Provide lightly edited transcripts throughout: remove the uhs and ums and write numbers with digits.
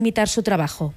imitar su trabajo.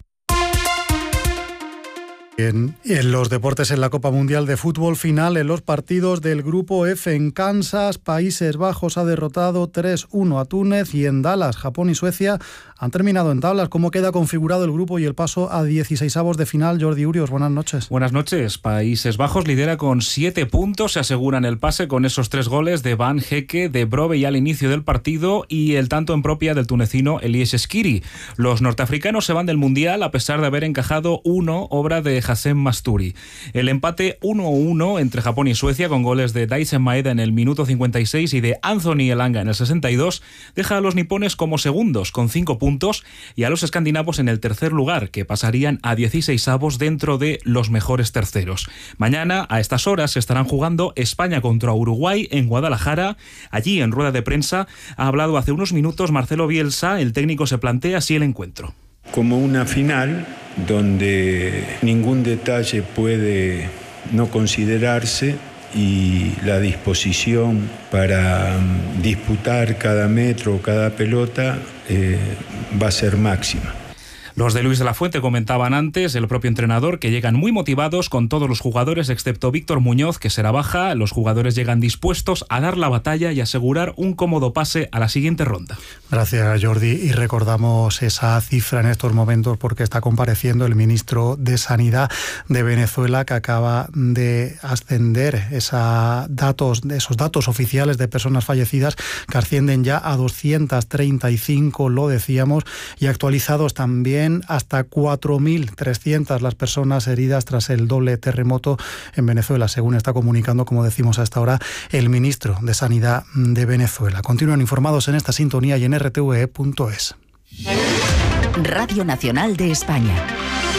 En los deportes, en la Copa Mundial de Fútbol, final en los partidos del Grupo F. En Kansas, Países Bajos ha derrotado 3-1 a Túnez, y en Dallas, Japón y Suecia han terminado en tablas. ¿Cómo queda configurado el grupo y el paso a 16avos de final? Jordi Urios, buenas noches. Buenas noches. Países Bajos lidera con 7 puntos, se aseguran el pase con esos 3 goles de Van Hecke, de Brobbey ya al inicio del partido, y el tanto en propia del tunecino Elias Skiri. Los norteafricanos se van del Mundial a pesar de haber encajado uno, obra de Hassem Masturi. El empate 1-1 entre Japón y Suecia, con goles de Daisen Maeda en el minuto 56 y de Anthony Elanga en el 62, deja a los nipones como segundos con 5 puntos y a los escandinavos en el tercer lugar, que pasarían a 16avos dentro de los mejores terceros. Mañana, a estas horas, se estarán jugando España contra Uruguay en Guadalajara. Allí, en rueda de prensa, ha hablado hace unos minutos Marcelo Bielsa. El técnico se plantea así el encuentro. Como una final donde ningún detalle puede no considerarse y la disposición para disputar cada metro o cada pelota va a ser máxima. Los de Luis de la Fuente comentaban antes, el propio entrenador, que llegan muy motivados con todos los jugadores, excepto Víctor Muñoz, que será baja. Los jugadores llegan dispuestos a dar la batalla y asegurar un cómodo pase a la siguiente ronda. Gracias, Jordi. Y recordamos esa cifra en estos momentos porque está compareciendo el ministro de Sanidad de Venezuela, que acaba de ascender esos datos oficiales de personas fallecidas, que ascienden ya a 235, lo decíamos, y actualizados también hasta 4.300 las personas heridas tras el doble terremoto en Venezuela, según está comunicando, como decimos a esta hora, el ministro de Sanidad de Venezuela. Continúan informados en esta sintonía y en rtve.es. Radio Nacional de España.